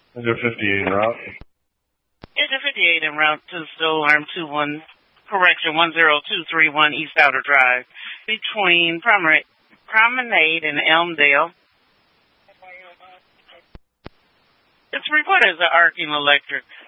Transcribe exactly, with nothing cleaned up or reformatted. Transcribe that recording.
Is there fifty-eight en route? Is there fifty-eight en route to Stowe Arm two one, correction, one zero two three one East Outer Drive, between Promenade, Promenade and Elmdale. It's reported as an arcing electric.